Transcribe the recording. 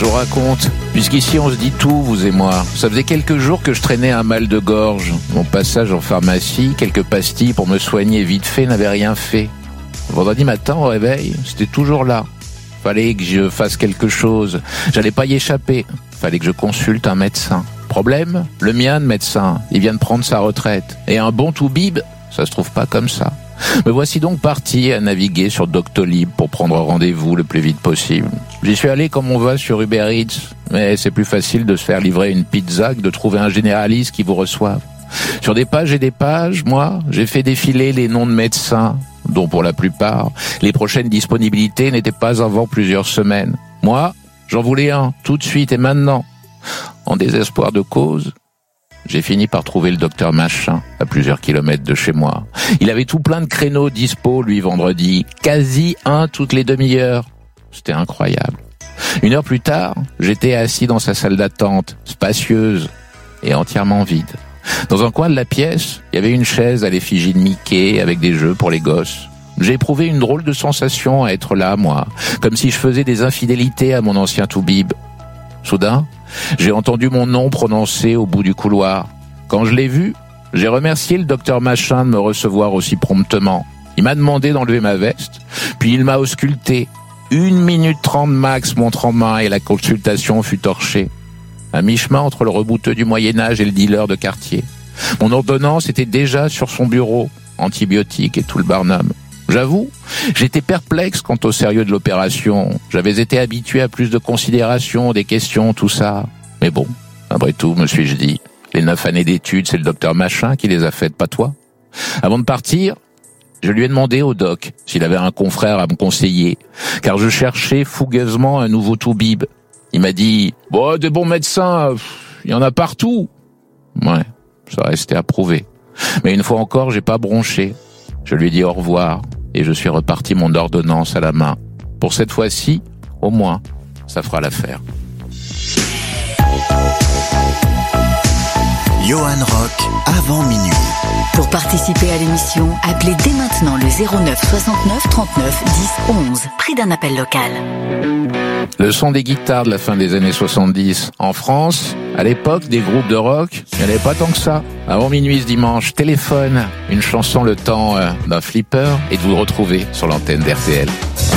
vous raconte. Puisqu'ici on se dit tout, vous et moi. Ça faisait quelques jours que je traînais un mal de gorge. Mon passage en pharmacie, quelques pastilles pour me soigner vite fait n'avaient rien fait. Vendredi matin au réveil, c'était toujours là. Fallait que je fasse quelque chose. J'allais pas y échapper. Fallait que je consulte un médecin. Problème, le mien de médecin, il vient de prendre sa retraite. Et un bon toubib, ça se trouve pas comme ça. Me voici donc parti à naviguer sur Doctolib pour prendre rendez-vous le plus vite possible. J'y suis allé comme on va sur Uber Eats, mais c'est plus facile de se faire livrer une pizza que de trouver un généraliste qui vous reçoive. Sur des pages et des pages, moi, j'ai fait défiler les noms de médecins, dont pour la plupart, les prochaines disponibilités n'étaient pas avant plusieurs semaines. Moi, j'en voulais un, tout de suite et maintenant. En désespoir de cause, j'ai fini par trouver le docteur Machin, à plusieurs kilomètres de chez moi. Il avait tout plein de créneaux dispo, lui, vendredi. Quasi un toutes les demi-heures. C'était incroyable. 1 heure plus tard, j'étais assis dans sa salle d'attente, spacieuse et entièrement vide. Dans un coin de la pièce, il y avait une chaise à l'effigie de Mickey avec des jeux pour les gosses. J'ai éprouvé une drôle de sensation à être là, moi, comme si je faisais des infidélités à mon ancien toubib. Soudain, j'ai entendu mon nom prononcé au bout du couloir. Quand je l'ai vu, j'ai remercié le docteur Machin de me recevoir aussi promptement. Il m'a demandé d'enlever ma veste, puis il m'a ausculté. 1 minute 30 max, montre en main, et la consultation fut torchée. À mi-chemin entre le rebouteux du Moyen-Âge et le dealer de quartier. Mon ordonnance était déjà sur son bureau, antibiotiques et tout le barnum. J'avoue, j'étais perplexe quant au sérieux de l'opération. J'avais été habitué à plus de considération, des questions, tout ça. Mais bon, après tout, me suis-je dit, les 9 années d'études, c'est le docteur Machin qui les a faites, pas toi. Avant de partir, je lui ai demandé au doc s'il avait un confrère à me conseiller, car je cherchais fougueusement un nouveau toubib. Il m'a dit, bon, des bons médecins, il y en a partout. Ouais, ça restait à prouver. Mais une fois encore, j'ai pas bronché. Je lui ai dit au revoir et je suis reparti mon ordonnance à la main. Pour cette fois-ci, au moins, ça fera l'affaire. Johan Rock, avant minuit. Pour participer à l'émission, appelez dès maintenant le 09 69 39 10 11. Prix d'un appel local. Le son des guitares de la fin des années 70. En France, à l'époque, des groupes de rock, il n'y en avait pas tant que ça. Avant minuit ce dimanche, téléphone, une chanson le temps d'un flipper et de vous retrouver sur l'antenne d'RTL.